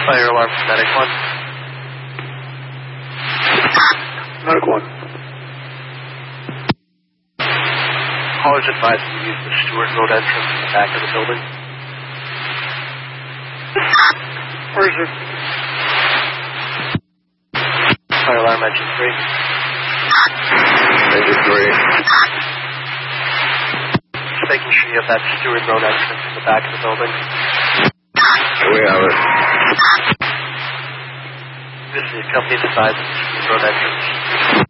Fire alarm for Medic 1. Medic 1. Callers advised to use the Stewart Road entrance in the back of the building. Where is it? Fire alarm engine 3. Engine 3. Just making sure you have that Stewart Road entrance in the back of the building. We have it. This is the company's advised to the Stewart Road entrance.